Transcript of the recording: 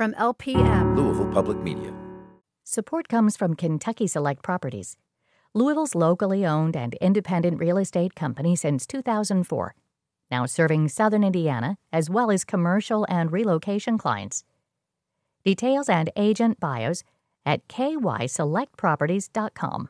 From LPM, Louisville Public Media. Support comes from Kentucky Select Properties, Louisville's locally owned and independent real estate company since 2004, now serving southern Indiana as well as commercial and relocation clients. Details and agent bios at kyselectproperties.com.